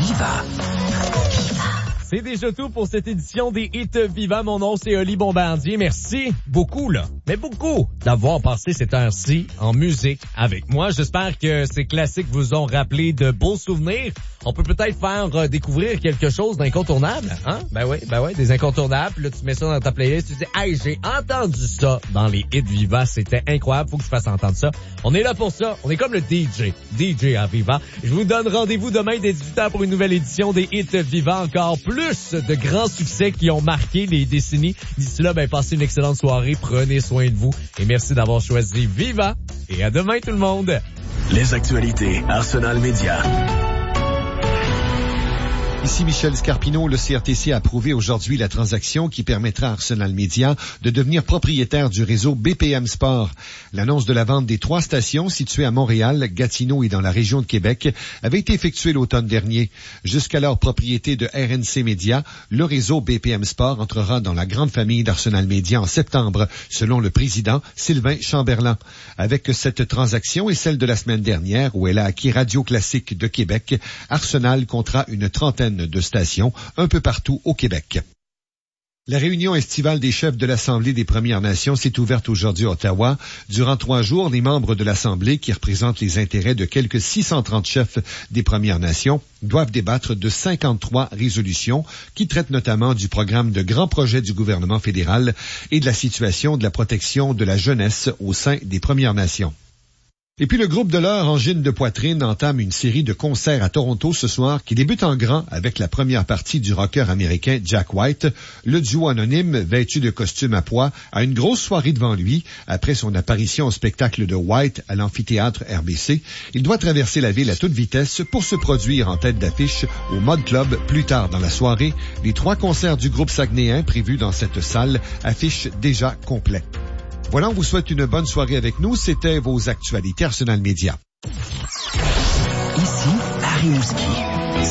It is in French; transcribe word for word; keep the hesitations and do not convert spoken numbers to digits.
Viva. C'est déjà tout pour cette édition des Hits Viva. Mon nom, c'est Oli Bombardier. Merci beaucoup, là, mais beaucoup, d'avoir passé cette heure-ci en musique avec moi. J'espère que ces classiques vous ont rappelé de beaux souvenirs. On peut peut-être faire euh, découvrir quelque chose d'incontournable, hein? Ben oui, ben oui, des incontournables. Là, tu mets ça dans ta playlist, tu dis, hey, j'ai entendu ça dans les Hits Viva. C'était incroyable. Faut que je fasse entendre ça. On est là pour ça. On est comme le D J. D J à Viva. Je vous donne rendez-vous demain dès dix-huit heures pour une nouvelle édition des Hits Viva. Encore plus de grands succès qui ont marqué les décennies. D'ici là, ben, passez une excellente soirée. Prenez soin de vous. Et merci d'avoir choisi Viva. Et à demain, tout le monde. Les actualités Arsenal Média. Ici Michel Scarpino, le C R T C a approuvé aujourd'hui la transaction qui permettra à Arsenal Media de devenir propriétaire du réseau B P M Sport. L'annonce de la vente des trois stations situées à Montréal, Gatineau et dans la région de Québec avait été effectuée l'automne dernier. Jusqu'alors propriété de R N C Media, le réseau B P M Sport entrera dans la grande famille d'Arsenal Media en septembre, selon le président Sylvain Chamberlain. Avec cette transaction et celle de la semaine dernière où elle a acquis Radio Classique de Québec, Arsenal comptera une trentaine de stations un peu partout au Québec. La réunion estivale des chefs de l'Assemblée des Premières Nations s'est ouverte aujourd'hui à Ottawa. Durant trois jours, les membres de l'Assemblée, qui représentent les intérêts de quelques six cent trente chefs des Premières Nations, doivent débattre de cinquante-trois résolutions qui traitent notamment du programme de grands projets du gouvernement fédéral et de la situation de la protection de la jeunesse au sein des Premières Nations. Et puis le groupe de l'heure Angine de poitrine entame une série de concerts à Toronto ce soir qui débute en grand avec la première partie du rocker américain Jack White. Le duo anonyme, vêtu de costume à pois, a une grosse soirée devant lui. Après son apparition au spectacle de White à l'amphithéâtre R B C, il doit traverser la ville à toute vitesse pour se produire en tête d'affiche au Mod Club plus tard dans la soirée. Les trois concerts du groupe saguenéen prévus dans cette salle affichent déjà complet. Voilà, on vous souhaite une bonne soirée avec nous. C'était vos actualités Arsenal Média. Ici, Harry Mouski.